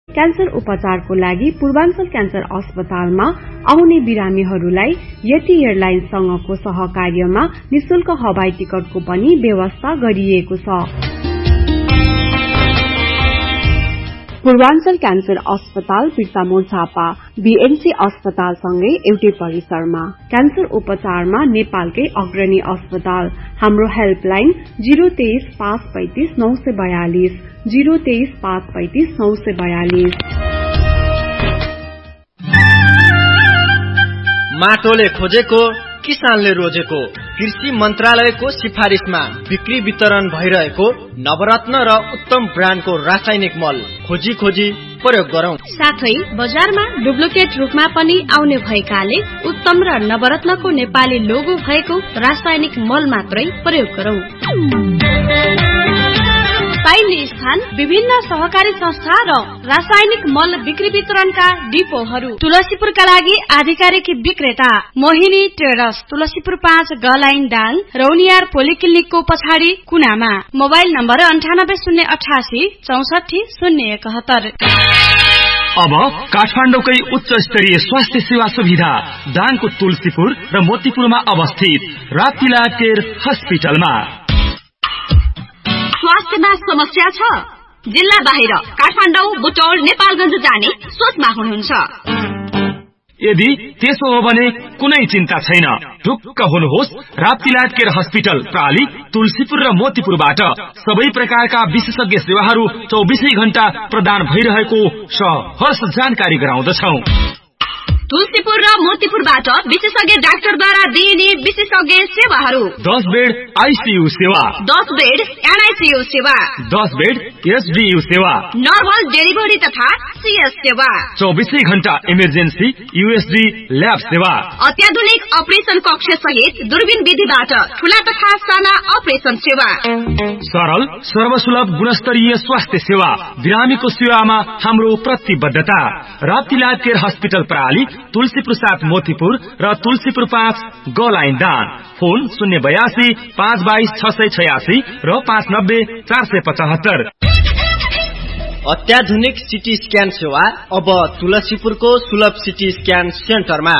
Cancer उपचारको लागि Purvanchal cancer अस्पतालमा आउने बिरामीहरूलाई यति एयरलाइन्ससँगको सहकार्यमा निशुल्क हवाई टिकटको पनि व्यवस्था गरिएको छ। पूर्वाञ्चल क्यान्सर अस्पताल बिर्सामोड झापा बीएमसी अस्पतालसँगै एउटै परिसरमा क्यान्सर उपचारमा नेपालकै अग्रणी अस्पताल। हाम्रो हेल्पलाइन 023 535 942 023 535 942। माटोले खोजेको किसानले रोजेको कृषि मन्त्रालयको सिफारिसमा बिक्री वितरण भइरहेको नवरत्न र उत्तम ब्रान्डको रासायनिक मल खोजी प्रयोग गरौं। साथै बजारमा डुप्लिकेट रूपमा पनि आउने भएकाले उत्तम र नवरत्नको नेपाली लोगो भएको रासायनिक मल मात्रै प्रयोग गरौं। पाइने स्थान विभिन्न सहकारी संस्था र रासायनिक मल बिक्री वितरणका डिपोहरू। तुलसीपुरका लागि आधिकारिक विक्रेता मोहिनी ट्रेडर्स, तुलसीपुर 5 गलाइन दाङ, रौनियार पोलिक्लिनिकको पछाडि कुनामा। Mobile number 9808 64 071। अब काठमाडौँकै उच्च स्तरीय स्वास्थ्य सेवा सुविधा दाङको तुलसीपुर र मोतीपुरमा अवस्थित राप्तिला केयर हस्पिटलमा। स्वास्थ्यमा समस्या छ? जिल्ला बाहिर काठमाडौँ, बुटौल, नेपालगञ्ज जाने सोचमा हुनुहुन्छ? यदि त्यसो हो भने कुनै चिन्ता छैन। ढुक्क हुनुहोस्, राप्तिलाट केयर हस्पिटल प्राली, तुलसीपुर र मोतीपुरबाट सबै प्रकारका विशेषज्ञ सेवाहरू 24 घण्टा प्रदान भइरहेको सहर्ष जानकारी गराउँदछौ। तुलसीपुर र मोतीपुरबाट विशेषज्ञ डाक्टरद्वारा दिइने विशेषज्ञ सेवाहरू: 10 बेड आईसीयू सेवा, 10 बेड एनआईसीयू सेवा, 10 बेड एसडीयू सेवा, नर्मल डेलिभरी तथा सीएस सेवा, 24 घण्टा इमर्जेन्सी यूएसडी ल्याब सेवा, अत्याधुनिक अपरेसन कक्ष सहित दूरबीन विधिबाट ठूला तथा साना अपरेसन सेवा, सरल सर्वसुलभ गुणस्तरीय स्वास्थ्य सेवा। बिरामीको सेवामा हाम्रो प्रतिबद्धता। राप्तिलाट केयर हस्पिटल प्राली, तुलसीपुर 7 मोतीपुर र तुलसीपुर 5 गलाइन दाङ। फोन 082 522 686 र 590 475। अत्याधुनिक सिटी स्क्यान सेवा अब तुलसीपुरको सुलभ सिटी स्क्यान सेन्टरमा।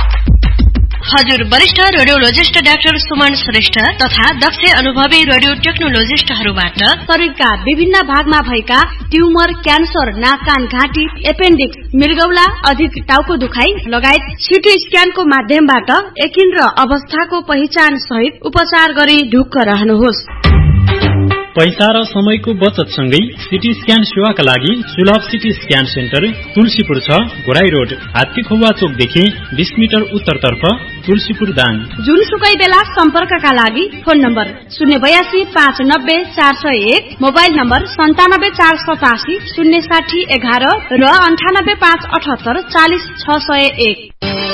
हजुर वरिष्ठ रेडियोलोजिस्ट डाक्टर सुमन श्रेष्ठ तथा दक्ष अनुभवी रेडियो टेक्नोलोजिस्टहरूबाट शरीरका विभिन्न भागमा भएका ट्युमर, क्यान्सर, नाक कान घाँटी, एपेन्डिक्स, मृगौला, अधिक टाउको दुखाइ लगायत सिटी स्क्यानको माध्यमबाट यकिन र अवस्थाको पहिचान सहित उपचार गरी ढुक्क रहनुहोस्। पैसा र समयको बचत सँगै सिटी स्क्यान सेवाका लागि सुलभ CT scan centre Tulsipur 6 Ghorahi road, हात्तीखोवा चोकदेखि 20 metre उत्तरतर्फ, तुलसीपुर दाङ। जुनसुकै बेला सम्पर्कका लागि फोन नम्बर 082 590 401, मोबाइल नम्बर 97 487 060 11 र 98 578 40 601।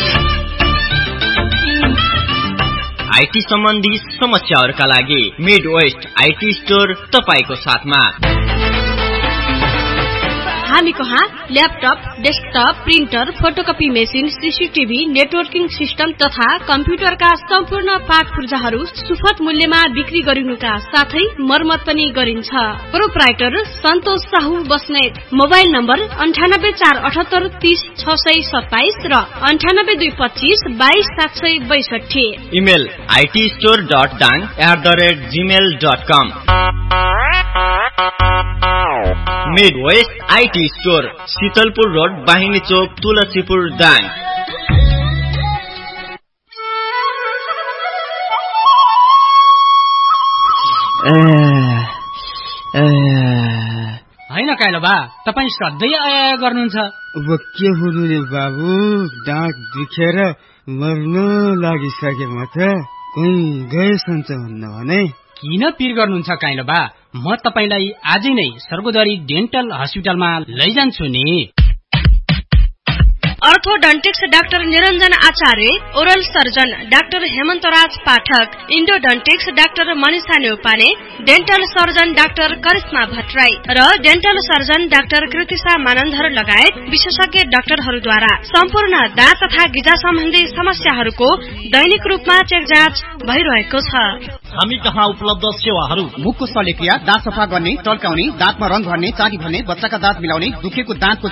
आईटी सम्बन्धी समस्याहरूका लागि मिड वेस्ट आईटी स्टोर तपाईको साथमा। हामी कहाँ laptop, desktop, printer, photocopy machine, CCTV, networking system तथा कम्प्युटरका सम्पूर्ण पार्ट पुर्जाहरू सुपथ मूल्यमा बिक्री गरिनुका साथै मर्मत पनि गरिन्छ। प्रोप्राइटर सन्तोष साहु बस्नेत। मोबाइल नम्बर 98 478 30 627 र 98 225 22 762। Email itstore.dang@gmail.com। Mid West IT store, Sheetalpur road, बाहिनी चोक, तुलसीपुर दाङ। होइन काइलो बा, तपाईँ सधैँ आया गर्नुहुन्छ? अब के हुनु रे बाबु, दाँत दुखेर मर्न लागिसके म त। कहीँ गएछन् भने किन पिर गर्नुहुन्छ काइलो बा? म तपाईलाई आजै नै सर्गोदरी डेन्टल हस्पिटलमा लैजान्छु नि। अर्थोडन्टिक्स डाक्टर निरञ्जन आचार्य, ओरल सर्जन डाक्टर हेमन्तराज पाठक, इन्डोडन्टिक्स doctor Manisha Neupane, dental surgeon doctor Karishma Bhattarai र dental surgeon doctor Kritisha Manandhar लगायत विशेषज्ञ डाक्टरहरूद्वारा सम्पूर्ण दाँत तथा गिजा सम्बन्धी समस्याहरूको दैनिक रूपमा चेक जाँच भइरहेको छ। हामी कहाँ उपलब्ध सेवाहरू: मुखको शल्यक्रिया, दाँत सफा गर्ने, टल्काउने, दाँतमा रंग भर्ने, चाँडी भर्ने, बच्चाका दाँत मिलाउने, दुखेको दाँतको